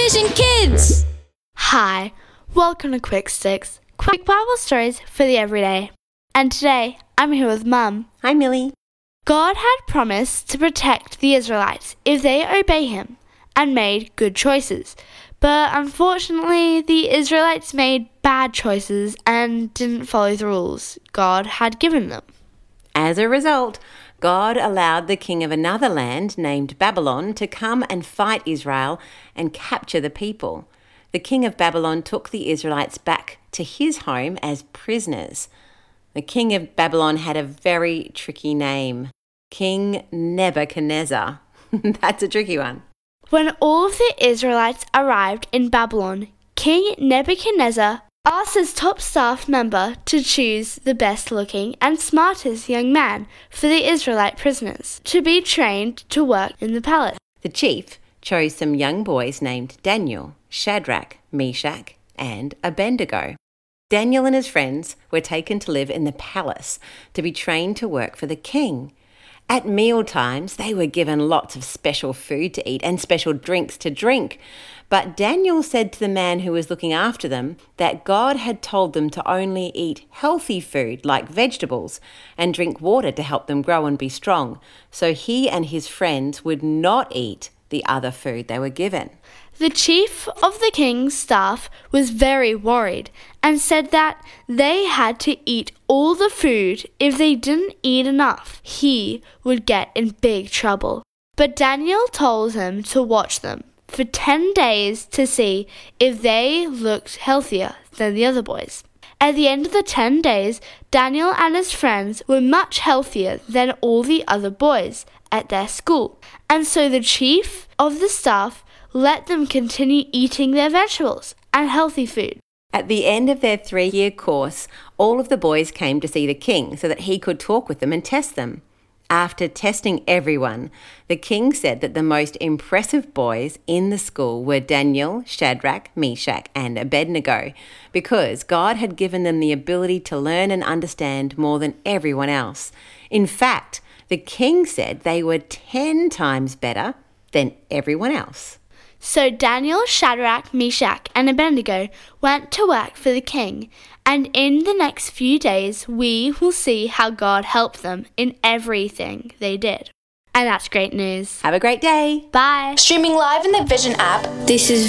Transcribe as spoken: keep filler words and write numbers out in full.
Vision Kids! Hi, welcome to Quick Sticks, quick Bible stories for the everyday. And today, I'm here with Mum. Hi, Millie. God had promised to protect the Israelites if they obey him and made good choices. But unfortunately, the Israelites made bad choices and didn't follow the rules God had given them. As a result, God allowed the king of another land named Babylon to come and fight Israel and capture the people. The king of Babylon took the Israelites back to his home as prisoners. The king of Babylon had a very tricky name, King Nebuchadnezzar. That's a tricky one. When all of the Israelites arrived in Babylon, King Nebuchadnezzar asked his top staff member to choose the best-looking and smartest young man for the Israelite prisoners to be trained to work in the palace. The chief chose some young boys named Daniel, Shadrach, Meshach, and Abednego. Daniel and his friends were taken to live in the palace to be trained to work for the king. At meal times, they were given lots of special food to eat and special drinks to drink. But Daniel said to the man who was looking after them that God had told them to only eat healthy food like vegetables and drink water to help them grow and be strong. So he and his friends would not eat the other food they were given. The chief of the king's staff was very worried and said that they had to eat all the food. If they didn't eat enough, he would get in big trouble. But Daniel told him to watch them for ten days to see if they looked healthier than the other boys. At the end of the ten days, Daniel and his friends were much healthier than all the other boys at their school. And so the chief of the staff let them continue eating their vegetables and healthy food. At the end of their three-year course, all of the boys came to see the king so that he could talk with them and test them. After testing everyone, the king said that the most impressive boys in the school were Daniel, Shadrach, Meshach, and Abednego, because God had given them the ability to learn and understand more than everyone else. In fact, the king said they were ten times better than everyone else. So Daniel, Shadrach, Meshach, and Abednego went to work for the king, and in the next few days we will see how God helped them in everything they did. And that's great news. Have a great day. Bye. Streaming live in the Vision app, this is